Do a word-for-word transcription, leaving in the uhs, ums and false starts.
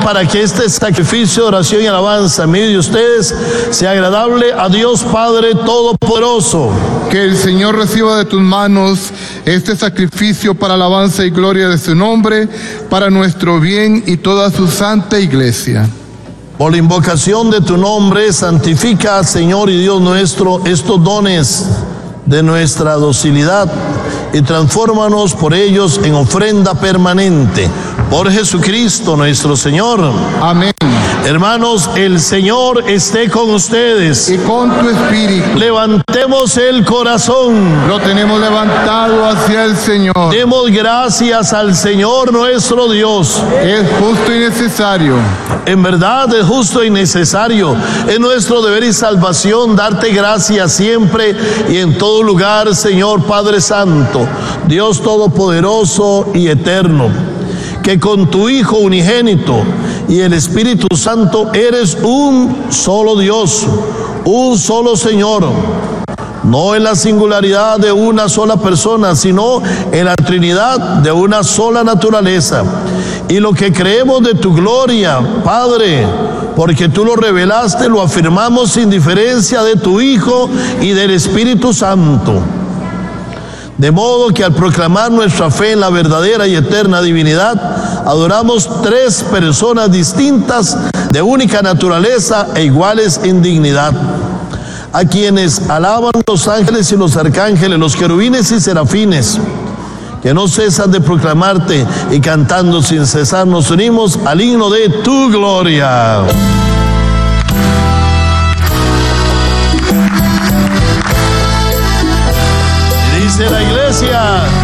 para que este sacrificio de oración y alabanza en medio de ustedes sea agradable a Dios Padre Todopoderoso. Que el Señor reciba de tus manos este sacrificio para alabanza y gloria de su nombre, para nuestro bien y toda su santa iglesia. Por la invocación de tu nombre, santifica, Señor y Dios nuestro, estos dones de nuestra docilidad y transfórmanos por ellos en ofrenda permanente. Por Jesucristo nuestro Señor. Amén. Hermanos, el Señor esté con ustedes. Y con tu espíritu. Levantemos el corazón. Lo tenemos levantado hacia el Señor. Demos gracias al Señor nuestro Dios. Es justo y necesario. En verdad es justo y necesario. Es nuestro deber y salvación darte gracias siempre y en todo lugar, Señor Padre Santo, Dios Todopoderoso y Eterno, que con tu Hijo unigénito y el Espíritu Santo eres un solo Dios, un solo Señor, no en la singularidad de una sola persona, sino en la Trinidad de una sola naturaleza. Y lo que creemos de tu gloria, Padre, porque tú lo revelaste, lo afirmamos sin diferencia de tu Hijo y del Espíritu Santo. De modo que al proclamar nuestra fe en la verdadera y eterna divinidad, adoramos tres personas distintas, de única naturaleza e iguales en dignidad, a quienes alaban los ángeles y los arcángeles, los querubines y serafines, que no cesan de proclamarte, y cantando sin cesar nos unimos al himno de tu gloria. Y dice la iglesia: